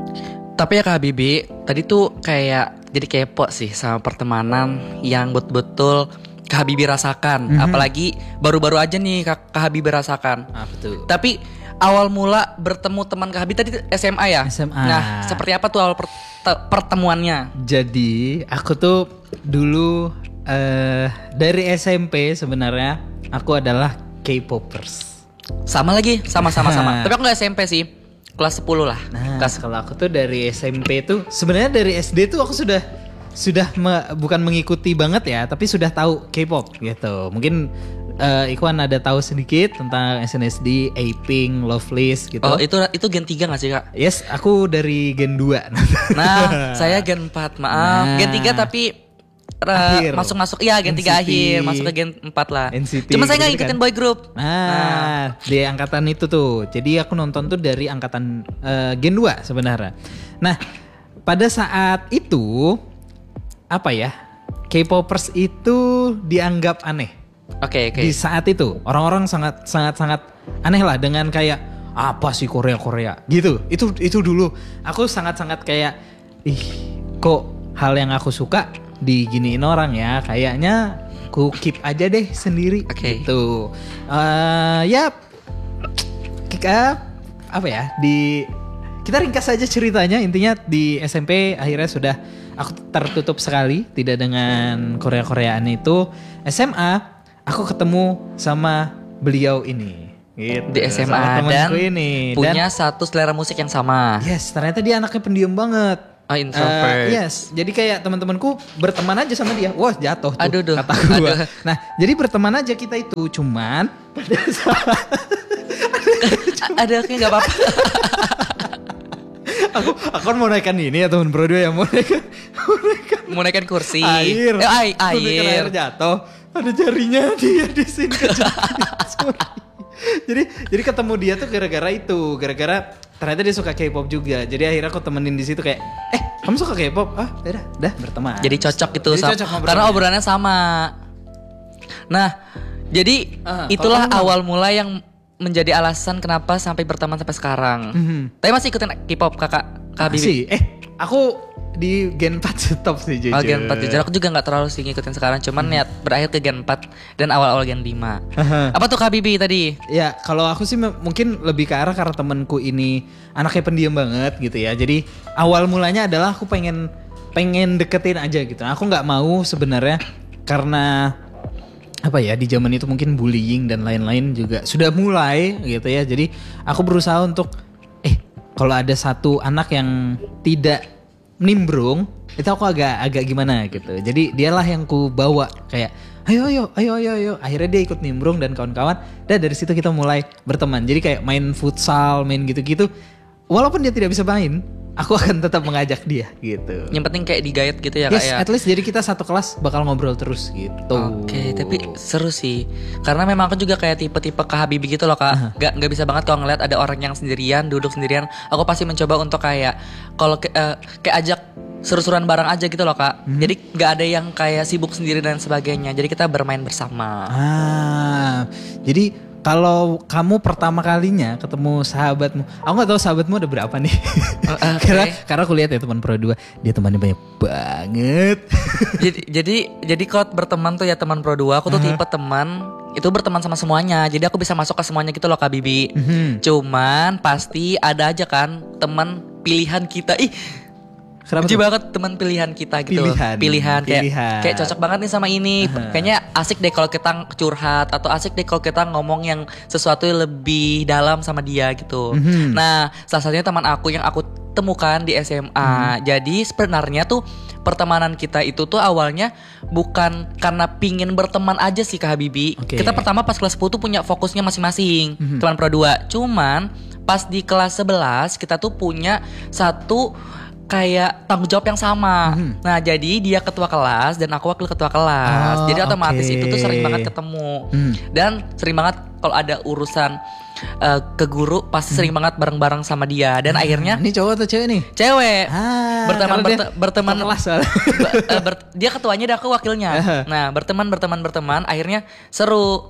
Tapi ya Kak Habibie, tadi tuh kayak jadi kepo sih sama pertemanan yang betul-betul Kak Habibie rasakan. Apalagi baru-baru aja nih Kak Habibie rasakan. Betul. Tapi awal mula bertemu teman Kak Habibie tadi SMA ya? SMA. Nah, seperti apa tuh awal pertemuannya? Jadi aku tuh dulu dari SMP sebenarnya aku adalah K-popers. Sama lagi, sama-sama. Tapi aku gak SMP sih, kelas 10 lah. Nah, kalau aku tuh dari SMP tuh sebenarnya dari SD tuh aku sudah bukan mengikuti banget ya, tapi sudah tahu K-pop gitu. Mungkin Ikhwan ada tahu sedikit tentang SNSD, A-Pink, Loveless gitu. Oh, itu Gen 3 gak sih Kak? Yes, aku dari Gen 2. Nah, saya Gen 4, maaf. Gen 3 tapi masuk ya Gen 3 akhir, masuk ke Gen 4 lah. NCT, cuma saya gak gitu ngikutin kan? boy group. Nah, di angkatan itu tuh. Jadi aku nonton tuh dari angkatan Gen 2 sebenarnya. Nah, pada saat itu apa ya? K-popers itu dianggap aneh. Oke. Di saat itu orang-orang sangat aneh lah dengan kayak apa sih Korea gitu. Itu dulu aku sangat kayak kok hal yang aku suka diginiin orang ya, kayaknya ku keep aja deh sendiri. Gitu. Ya kita apa ya, kita ringkas saja ceritanya. Intinya di SMP akhirnya sudah aku tertutup sekali tidak dengan Korea-Koreaan itu. SMA aku ketemu sama beliau ini gitu. Di SMA dan ini. punya satu selera musik yang sama. Yes, ternyata dia anaknya pendiam banget. Introvert. Yes, jadi kayak teman-temanku berteman aja sama dia. Wah, jatuh tuh Aduh. kata gua. Nah, jadi berteman aja kita itu. Cuman pada saat Ada kayak gak apa-apa. aku kan mau naikkan ini ya teman bro ya, mau Mau naikkan kursi. air. Air. Jatuh. Ada jarinya dia di sini. Sorry. Jadi ketemu dia tuh gara-gara ternyata dia suka K-pop juga. Jadi akhirnya aku temenin di situ kayak, kamu suka K-pop? Udah berteman. Jadi cocok gitu. Jadi cocok karena obrolannya sama. Nah, jadi itulah awal mula yang menjadi alasan kenapa sampai berteman sampai sekarang. Tapi masih ikutin K-pop Kak Habibie? Aku di Gen 4 stop sih jujur. Gen 4 jujur. Aku juga gak terlalu sih ngikutin sekarang. Cuman niat berakhir ke Gen 4 dan awal-awal Gen 5. Apa tuh Kak Habibie tadi? Ya kalau aku sih mungkin lebih ke arah karena temenku ini anaknya pendiam banget gitu ya. Jadi awal mulanya adalah aku pengen deketin aja gitu. Aku gak mau sebenarnya karena apa ya, di zaman itu mungkin bullying dan lain-lain juga sudah mulai gitu ya. Jadi aku berusaha untuk kalau ada satu anak yang tidak nimbrung, itu aku agak gimana gitu. Jadi dialah yang ku bawa kayak ayo. Akhirnya dia ikut nimbrung dan kawan-kawan. Dan dari situ kita mulai berteman. Jadi kayak main futsal, main gitu-gitu. Walaupun dia tidak bisa main, aku akan tetap mengajak dia gitu. Yang penting kayak digayat gitu ya Kak ya. At least jadi kita satu kelas bakal ngobrol terus gitu. Oke, tapi seru sih. Karena memang aku juga kayak tipe-tipe Kak Habibie gitu loh Kak. Gak bisa banget kalau ngeliat ada orang yang sendirian, duduk sendirian. Aku pasti mencoba untuk kayak kalau kayak ajak seru-seruan bareng aja gitu loh Kak. Jadi gak ada yang kayak sibuk sendiri dan sebagainya. Jadi kita bermain bersama. Jadi kalau kamu pertama kalinya ketemu sahabatmu, aku gak tahu sahabatmu ada berapa nih. Karena aku lihat ya teman Pro 2, dia temannya banyak banget. jadi kalau berteman tuh ya teman Pro 2, aku tuh tipe teman itu berteman sama semuanya. Jadi aku bisa masuk ke semuanya gitu loh Kak Bibi. Cuman pasti ada aja kan teman pilihan kita. Benci banget teman pilihan kita gitu. Pilihan. Kayak cocok banget nih sama ini. Kayaknya asik deh kalau kita curhat, atau asik deh kalau kita ngomong yang sesuatu yang lebih dalam sama dia gitu. Nah, salah satunya teman aku yang aku temukan di SMA. Jadi sebenarnya tuh pertemanan kita itu tuh awalnya bukan karena pingin berteman aja sih Kak Habibie. Kita pertama pas kelas 10 tuh punya fokusnya masing-masing. Teman Pro 2. Cuman pas di kelas 11 kita tuh punya satu kayak tanggung jawab yang sama. Nah, jadi dia ketua kelas dan aku wakil ketua kelas. Jadi otomatis itu tuh sering banget ketemu. Dan sering banget kalau ada urusan ke guru pasti sering banget bareng-bareng sama dia. Dan akhirnya ini cowok atau cewek nih? Cewek. Berteman kelas dia ketuanya dan aku wakilnya. Nah, berteman akhirnya seru.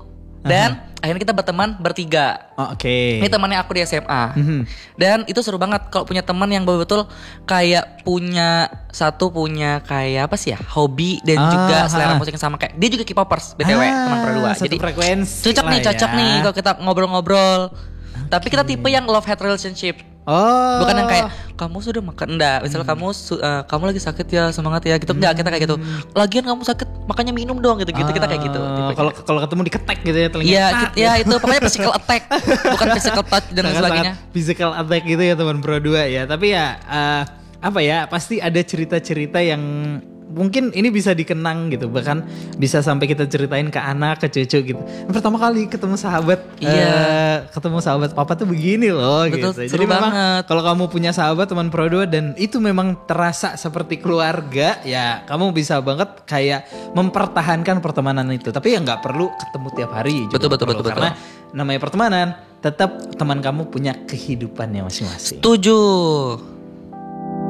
Dan akhirnya kita berteman bertiga. Oh, oke. Ini temannya aku di SMA. Dan itu seru banget kalau punya teman yang betul-betul kayak punya kayak apa sih ya, hobi dan juga selera musik yang sama, kayak dia juga K-popers BTW, teman berdua. Satu Jadi frekuensi cocok nih kalau kita ngobrol-ngobrol. Tapi kita tipe yang love hate relationship. Oh. Bukan yang kayak kamu sudah makan, enggak. Misalnya kamu lagi sakit ya, semangat ya gitu. Enggak, kita kayak gitu. Lagian kamu sakit, makanya minum dong gitu-gitu. Kita kayak gitu. Kalau ketemu diketek gitu ya telinga. Iya, itu pokoknya physical attack, bukan physical touch dan lain sebagainya. Physical attack gitu ya teman Pro 2 ya. Tapi ya apa ya, pasti ada cerita-cerita yang mungkin ini bisa dikenang gitu, bahkan bisa sampai kita ceritain ke anak, ke cucu gitu. Pertama kali ketemu sahabat, ketemu sahabat papa tuh begini loh. Betul, gitu. seru Jadi memang banget. kalau kamu punya sahabat teman Pro 2 dan itu memang terasa seperti keluarga, ya kamu bisa banget kayak mempertahankan pertemanan itu. Tapi ya nggak perlu ketemu tiap hari. Betul. Karena namanya pertemanan, tetap teman kamu punya kehidupannya masing-masing. Setuju.